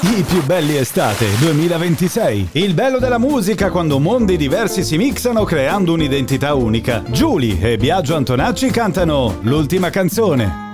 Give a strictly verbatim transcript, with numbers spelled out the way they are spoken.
I più belli estate duemilaventisei. Il bello della musica quando mondi diversi si mixano creando un'identità unica. Giuly e Biagio Antonacci cantano L'ultima canzone.